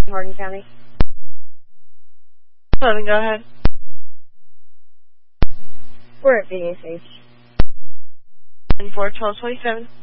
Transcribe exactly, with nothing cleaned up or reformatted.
Hardin County. Eleven, go ahead. We're at V A C. And four twelve twenty seven.